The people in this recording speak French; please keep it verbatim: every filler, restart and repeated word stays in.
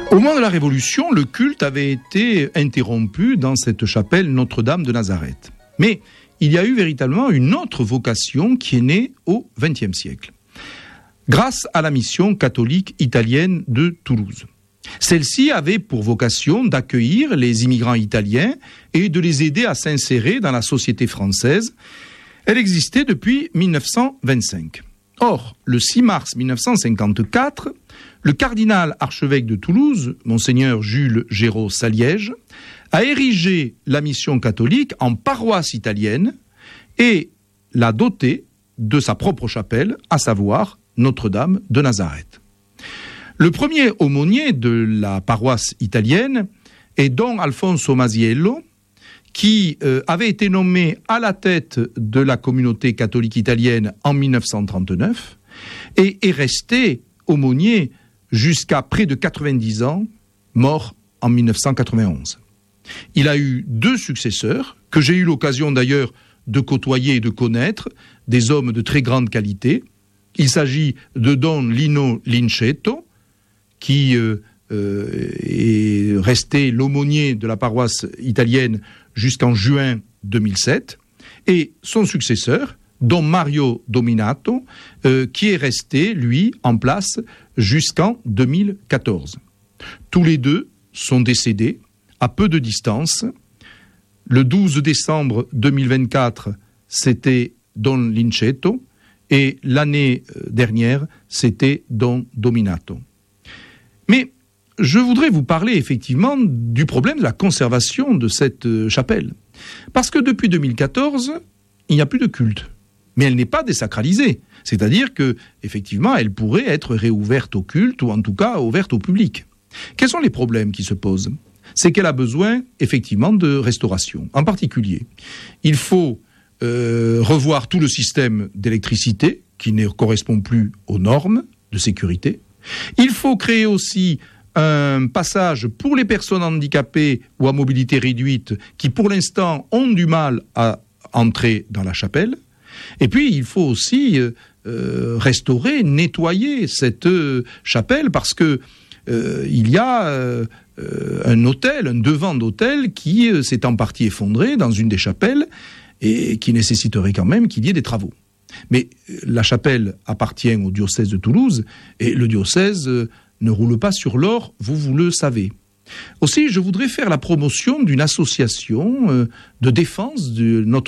Au moment de la Révolution, le culte avait été interrompu dans cette chapelle Notre-Dame de Nazareth. Mais il y a eu véritablement une autre vocation qui est née au vingtième siècle, grâce à la mission catholique italienne de Toulouse. Celle-ci avait pour vocation d'accueillir les immigrants italiens et de les aider à s'insérer dans la société française. Elle existait depuis mille neuf cent vingt-cinq. Or, le six mars mille neuf cent cinquante-quatre, le cardinal archevêque de Toulouse, Monseigneur Jules Géraud Saliège, a érigé la mission catholique en paroisse italienne et l'a dotée de sa propre chapelle, à savoir Notre-Dame de Nazareth. Le premier aumônier de la paroisse italienne est Don Alfonso Masiello, qui euh, avait été nommé à la tête de la communauté catholique italienne en mille neuf cent trente-neuf et est resté aumônier jusqu'à près de quatre-vingt-dix ans, mort en mille neuf cent quatre-vingt-onze. Il a eu deux successeurs, que j'ai eu l'occasion d'ailleurs de côtoyer et de connaître, des hommes de très grande qualité. Il s'agit de Don Lino Lincetto, qui euh, euh, est resté l'aumônier de la paroisse italienne jusqu'en juin deux mille sept, et son successeur, Don Mario Dominato, euh, qui est resté, lui, en place jusqu'en deux mille quatorze. Tous les deux sont décédés à peu de distance. Le douze décembre deux mille vingt-quatre, c'était Don Lincetto, et l'année dernière, c'était Don Dominato. Mais je voudrais vous parler effectivement du problème de la conservation de cette chapelle. Parce que depuis deux mille quatorze, il n'y a plus de culte. Mais elle n'est pas désacralisée. C'est-à-dire que, effectivement, elle pourrait être réouverte au culte, ou en tout cas ouverte au public. Quels sont les problèmes qui se posent ? C'est qu'elle a besoin, effectivement, de restauration. En particulier, il faut euh, revoir tout le système d'électricité, qui ne correspond plus aux normes de sécurité. Il faut créer aussi un passage pour les personnes handicapées ou à mobilité réduite qui, pour l'instant, ont du mal à entrer dans la chapelle. Et puis, il faut aussi euh, restaurer, nettoyer cette euh, chapelle parce que euh, il y a euh, un autel, un devant d'autel qui euh, s'est en partie effondré dans une des chapelles et qui nécessiterait quand même qu'il y ait des travaux. Mais la chapelle appartient au diocèse de Toulouse et le diocèse euh, ne roule pas sur l'or, vous, vous le savez. Aussi, je voudrais faire la promotion d'une association euh, de défense de notre